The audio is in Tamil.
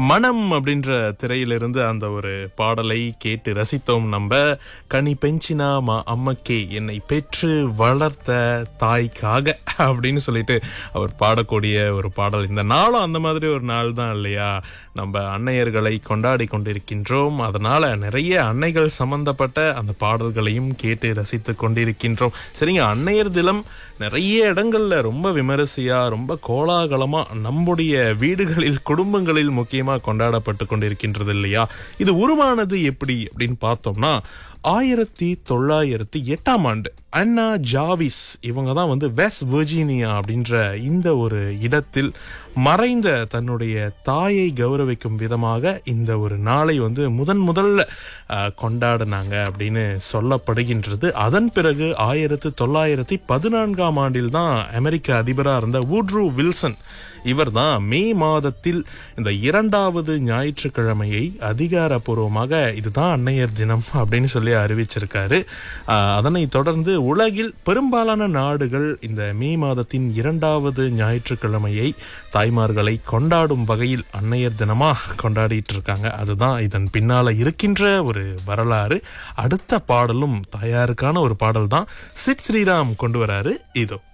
மனம் அப்படின்ற திரையிலிருந்து அந்த ஒரு பாடலை கேட்டு ரசித்தோம். நம்ம கனி பெஞ்சினா அம்மக்கே என்னை பெற்று வளர்த்த தாய்க்காக அப்படின்னு சொல்லிட்டு அவர் பாடக்கூடிய ஒரு பாடல். இந்த நாளும் அந்த மாதிரி ஒரு நாள் தான் இல்லையா? நம்ம அன்னையர்களை கொண்டாடி கொண்டிருக்கின்றோம். அதனால நிறைய அன்னைகள் சம்பந்தப்பட்ட அந்த பாடல்களையும் கேட்டு ரசித்து கொண்டிருக்கின்றோம். சரிங்க, அன்னையர் தினம் நிறைய இடங்கள்ல ரொம்ப விமரிசையா, ரொம்ப கோலாகலமா நம்முடைய வீடுகளில், குடும்பங்களில் முக்கியமா கொண்டாடப்பட்டு கொண்டிருக்கின்றது இல்லையா? இது உருவானது எப்படி அப்படின்னு பார்த்தோம்னா 1908 அண்ணா ஜாவிஸ் இவங்க தான் வெஸ்ட் வெர்ஜீனியா அப்படின்ற இந்த ஒரு இடத்தில் மறைந்த தன்னுடைய தாயை கௌரவிக்கும் விதமாக இந்த ஒரு நாளை முதல்ல கொண்டாடினாங்க அப்படின்னு சொல்லப்படுகின்றது. அதன் பிறகு 1914 தான் அமெரிக்க அதிபராக இருந்த வூட்ரூ வில்சன் இவர் தான் மே மாதத்தில் இந்த 2வது ஞாயிற்றுக்கிழமையை அதிகாரப்பூர்வமாக இதுதான் அன்னையர் தினம் அப்படின்னு சொல்லி அறிவிச்சிருக்காரு. அதனை தொடர்ந்து உலகில் பெரும்பாலான நாடுகள் இந்த மே மாதத்தின் 2வது ஞாயிற்றுக்கிழமையை தாய்மார்களை கொண்டாடும் வகையில் அன்னையர் தினமா கொண்டாடிட்டு இருக்காங்க. அதுதான் இதன் பின்னால இருக்கின்ற ஒரு வரலாறு. அடுத்த பாடலும் தாயாருக்கான ஒரு பாடல் தான். சிட் ஸ்ரீராம் கொண்டு வராரு. இதோ